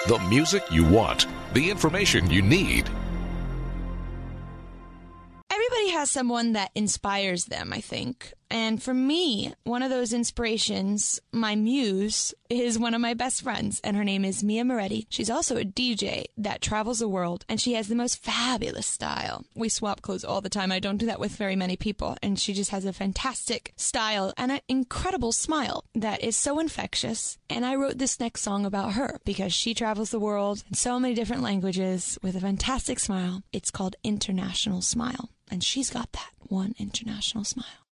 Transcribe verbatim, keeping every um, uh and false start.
The music you want, the information you need. Everybody has someone that inspires them, I think. And for me, one of those inspirations, my muse, is one of my best friends, and her name is Mia Moretti. She's also a D J that travels the world, and she has the most fabulous style. We swap clothes all the time. I don't do that with very many people, and she just has a fantastic style and an incredible smile that is so infectious. And I wrote this next song about her because she travels the world in so many different languages with a fantastic smile. It's called International Smile, and she's got that one international smile.